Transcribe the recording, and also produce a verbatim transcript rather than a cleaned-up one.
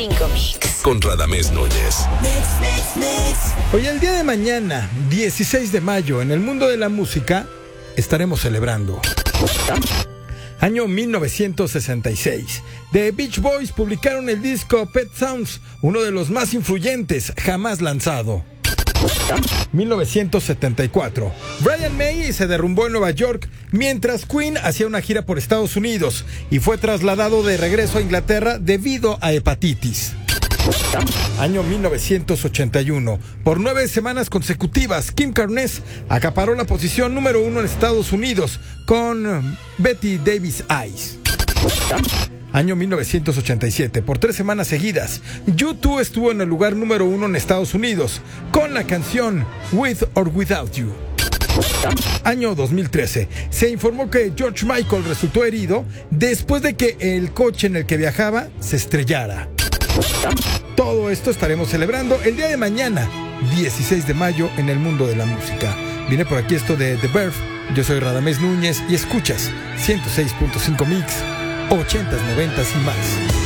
cinco Mix. Con Radamés Núñez. Mix, mix, mix. Hoy, el día de mañana, dieciséis de mayo, en el mundo de la música, estaremos celebrando. Año mil novecientos sesenta y seis. The Beach Boys publicaron el disco Pet Sounds, uno de los más influyentes jamás lanzado. mil novecientos setenta y cuatro. Brian May se derrumbó en Nueva York mientras Queen hacía una gira por Estados Unidos y fue trasladado de regreso a Inglaterra debido a hepatitis. Año mil novecientos ochenta y uno. Por nueve semanas consecutivas, Kim Carnes acaparó la posición número uno en Estados Unidos con Betty Davis Eyes. Año mil novecientos ochenta y siete. Por tres semanas seguidas, U dos estuvo en el lugar número uno en Estados Unidos con la canción With or Without You. Año dos mil trece. Se informó que George Michael resultó herido después de que el coche en el que viajaba se estrellara. Todo esto estaremos celebrando el día de mañana, dieciséis de mayo, en el mundo de la música. Viene por aquí esto de The Verve. Yo soy Radamés Núñez y escuchas ciento seis punto cinco Mix, ochentas, noventas y más.